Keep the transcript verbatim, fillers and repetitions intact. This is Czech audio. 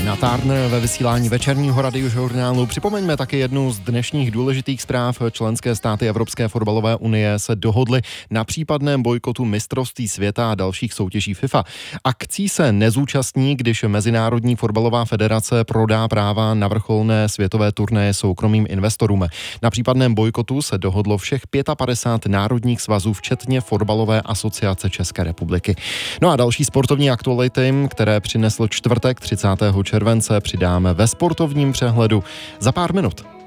Tina Turner ve vysílání večerního radiožurnálu. Připomeňme taky jednu z dnešních důležitých zpráv. Členské státy Evropské fotbalové unie se dohodly na případném bojkotu mistrovství světa a dalších soutěží FIFA. Akcí se nezúčastní, když Mezinárodní fotbalová federace prodá práva na vrcholné světové turnaje soukromým investorům. Na případném bojkotu se dohodlo všech padesát pět národních svazů, včetně Fotbalové asociace České republiky. No a další sportovní aktuality, které přinesl čtvrtek třicátého července, přidáme ve sportovním přehledu za pár minut.